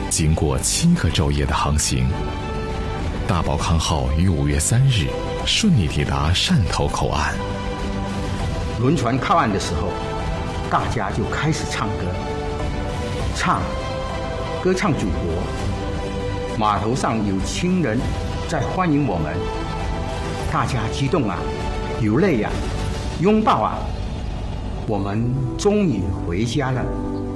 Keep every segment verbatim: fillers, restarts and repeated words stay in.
经过七个昼夜的航行，大宝康号于五月三日顺利抵达汕头口岸。 轮船靠岸的时候，大家就开始唱歌，唱歌唱祖国。码头上有亲人在欢迎我们，大家激动啊，流泪啊，拥抱啊，我们终于回家了。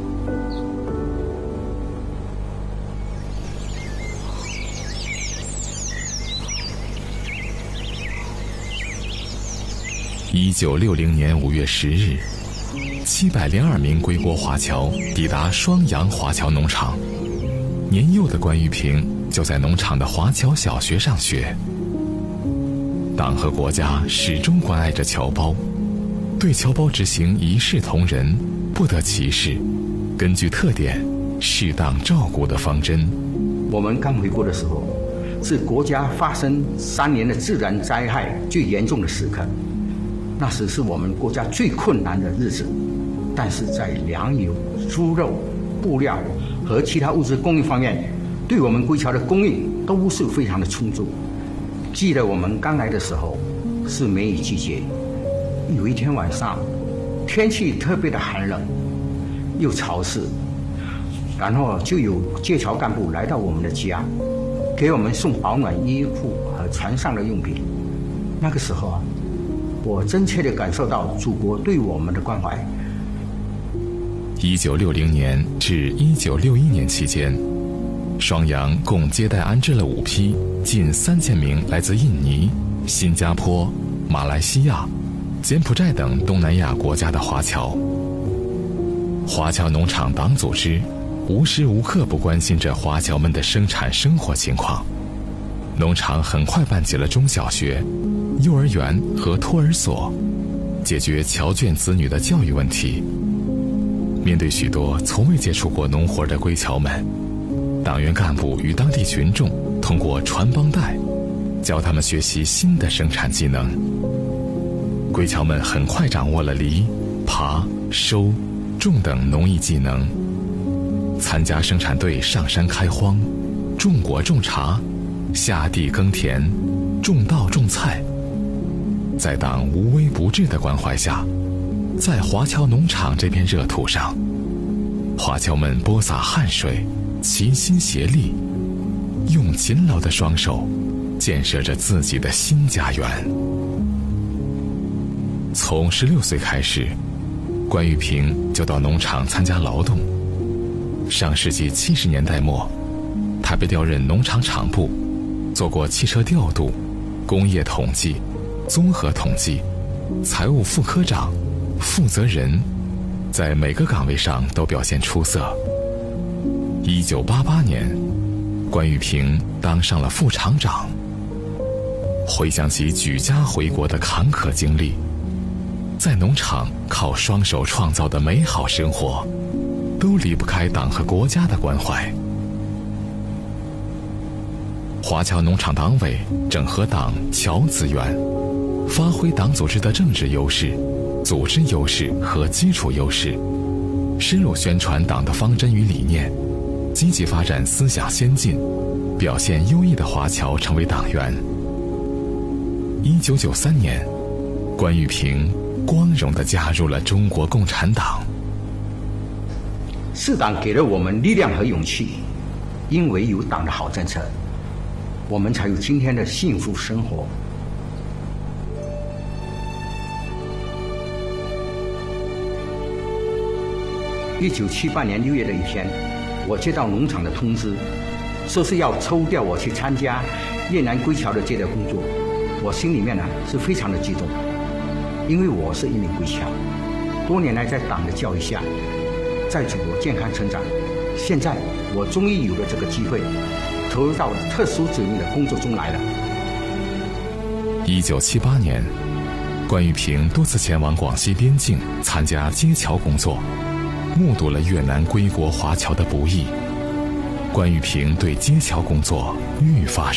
一九六零年五月十日，七百零二名归国华侨抵达双阳华侨农场。年幼的关玉平就在农场的华侨小学上学。党和国家始终关爱着侨胞，对侨胞执行一视同仁、不得歧视、根据特点适当照顾的方针。 我们刚回国的时候，是国家发生三年的自然灾害最严重的时刻。那时是我们国家最困难的日子，但是在粮油、猪肉、布料和其他物资供应方面，对我们归侨的供应都是非常的充足。记得我们刚来的时候是梅雨季节，有一天晚上天气特别的寒冷又潮湿，然后就有接侨干部来到我们的家，给我们送保暖衣服和船上的用品。那个时候啊，我真切地感受到祖国对我们的关怀。 一九六零年至一九六一年期间，双阳共接待安置了五批近三千名来自印尼、新加坡、马来西亚、柬埔寨等东南亚国家的华侨。华侨农场党组织无时无刻不关心着华侨们的生产生活情况。农场很快办起了中小学、幼儿园和托儿所，解决侨眷子女的教育问题。面对许多从未接触过农活的归侨们，党员干部与当地群众通过传帮带，教他们学习新的生产技能。归侨们很快掌握了犁、耙、收、种等农艺技能，参加生产队上山开荒、种果种茶、下地耕田、种稻种菜。在党无微不至的关怀下，在华侨农场这片热土上，华侨们播撒汗水，齐心协力，用勤劳的双手建设着自己的新家园。从十六岁开始，关玉平就到农场参加劳动。上世纪七十年代末，他被调任农场场部，做过汽车调度、工业统计、综合统计、财务副科长、负责人，在每个岗位上都表现出色。一九八八年，关玉平当上了副厂长。回想起举家回国的坎坷经历，在农场靠双手创造的美好生活，都离不开党和国家的关怀。华侨农场党委整合党侨资源，发挥党组织的政治优势、组织优势和基础优势，深入宣传党的方针与理念，积极发展思想先进、表现优异的华侨成为党员。一九九三年，关玉平光荣地加入了中国共产党。 是党给了我们力量和勇气，因为有党的好政策，我们才有今天的幸福生活。一九七八年六月的一天，我接到农场的通知，说是要抽调我去参加越南归侨的接待工作。我心里面呢是非常的激动，因为我是一名归侨，多年来在党的教育下，在祖国健康成长。现在我终于有了这个机会，投入到特殊指令的工作中来了。 一九七八年，关玉平多次前往广西边境参加接侨工作，目睹了越南归国华侨的不易。关玉平对接侨工作愈发